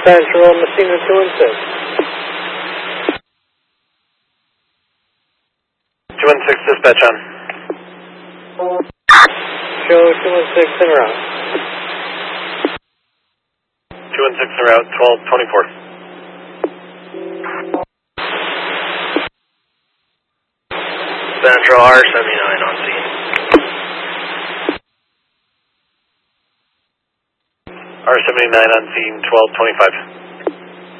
Central, Messina 216. 216 dispatch on. Show 216 en route. 216 en route, 1224. Central R79 on scene. R79 on scene, 1225.